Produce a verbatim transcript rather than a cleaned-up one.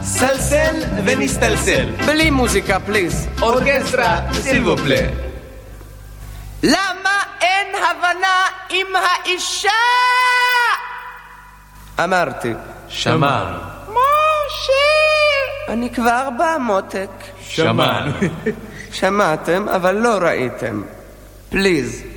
סלסל ונסתלסל. בלי מוזיקה, פליז. אורקסטרה, סילבופלה. למה אין הבנה עם האישה? אמרתי. שמענו. משה! אני כבר בא, מותק. שמענו. שמעתם, אבל לא ראיתם. פליז.